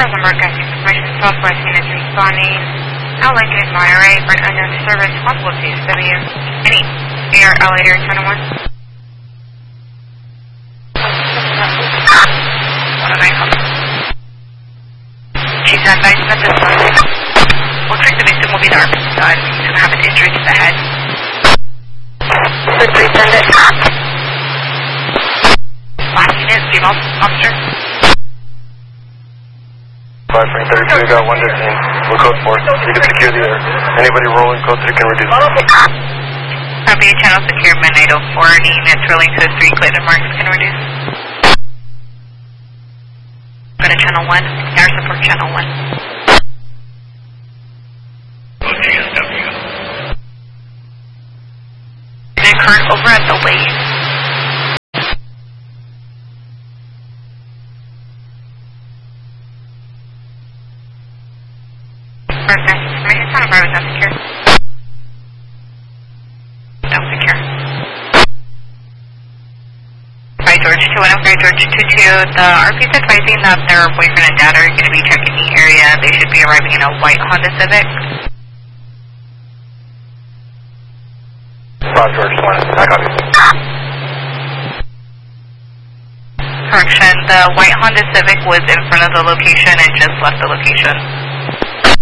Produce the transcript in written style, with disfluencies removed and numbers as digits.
Present broadcast information. Southwest units responding. Now Lincoln is Monterey for an unknown service. Possible TSW. Any air elevator 201. She's advised at this one. Looks like the victim will be the ARPA side. He's going to have an injury to the head. Could please send it. Last unit, female officer. 532, we got 115. We'll code 4. You can secure the air. Anybody rolling code 3 can reduce. Copy, channel secure, midnight 04. Any units rolling to 3 clear marks can reduce. Go to channel 1. Air support channel 1. And current over at the wave. Broadcast information, Santa Barbara is unsecure. Unsecure. Flight George 21, Flight George 22. The RP is advising that their boyfriend and dad are going to be checking the area. They should be arriving in a white Honda Civic. George 1, I copy. Correction, the white Honda Civic was in front of the location and just left the location.